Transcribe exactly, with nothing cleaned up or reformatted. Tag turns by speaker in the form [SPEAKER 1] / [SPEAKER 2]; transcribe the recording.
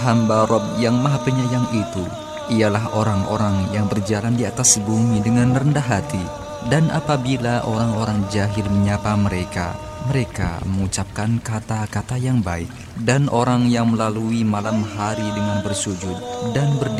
[SPEAKER 1] Hamba Rob yang Maha Penyayang itu ialah orang-orang yang berjalan di atas bumi dengan rendah hati, dan apabila orang-orang jahil menyapa mereka, mereka mengucapkan kata-kata yang baik. Dan orang yang melalui malam hari dengan bersujud dan berdiri